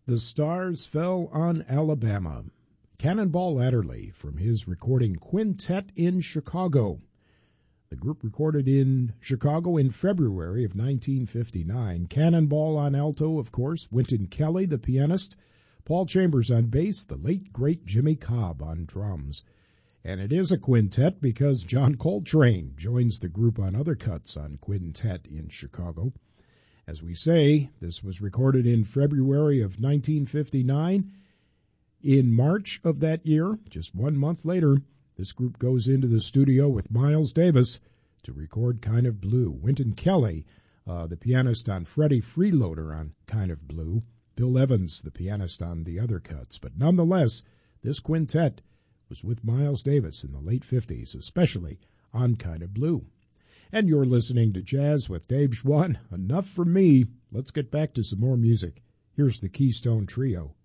The Stars Fell on Alabama. Cannonball Adderley from his recording Quintet in Chicago. The group recorded in Chicago in February of 1959. Cannonball on alto, of course, Wynton Kelly, the pianist, Paul Chambers on bass, the late, great Jimmy Cobb on drums. And it is a quintet because John Coltrane joins the group on other cuts on Quintet in Chicago. As we say, this was recorded in February of 1959. In March of that year, just 1 month later, this group goes into the studio with Miles Davis to record Kind of Blue. Wynton Kelly, the pianist on Freddie Freeloader on Kind of Blue. Bill Evans, the pianist on the other cuts. But nonetheless, this quintet was with Miles Davis in the late 50s, especially on Kind of Blue. And you're listening to Jazz with Dave Schwann. Enough from me. Let's get back to some more music. Here's the Keystone Trio